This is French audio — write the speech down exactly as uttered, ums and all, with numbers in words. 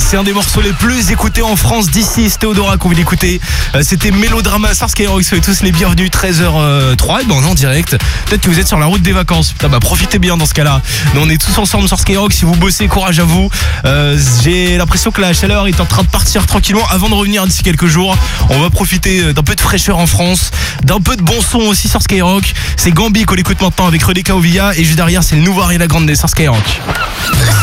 c'est un des morceaux les plus écoutés en France d'ici. C'est Théodora qu'on vient d'écouter. Euh, C'était Mélodrama sur Skyrock. Soyez tous les bienvenus. treize heures trois, et ben on est en direct. Peut-être que vous êtes sur la route des vacances. Putain, bah profitez bien dans ce cas-là. Nous on est tous ensemble sur Skyrock. Si vous bossez, courage à vous. Euh, J'ai l'impression que la chaleur est en train de partir tranquillement avant de revenir d'ici quelques jours. On va profiter d'un peu de fraîcheur en France, d'un peu de bon son aussi sur Skyrock. C'est Gambi qu'on écoute maintenant avec René Kaovia, et juste derrière c'est le nouveau Ariana Grande sur Skyrock.